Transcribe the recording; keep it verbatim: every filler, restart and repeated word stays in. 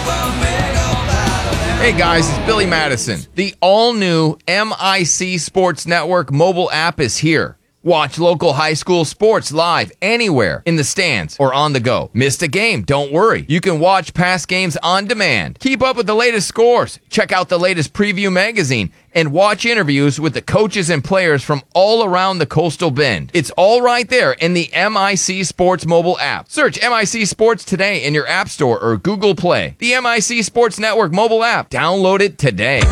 Hey guys, it's Billy Madison. The all-new M I C Sports Network mobile app is here. Watch local high school sports live anywhere, in the stands or on the go. Missed a game? Don't worry. You can watch past games on demand. Keep up with the latest scores. Check out the latest preview magazine and watch interviews with the coaches and players from all around the Coastal Bend. It's all right there in the M I C Sports mobile app. Search M I C Sports today in your App Store or Google Play. The M I C Sports Network mobile app. Download it today.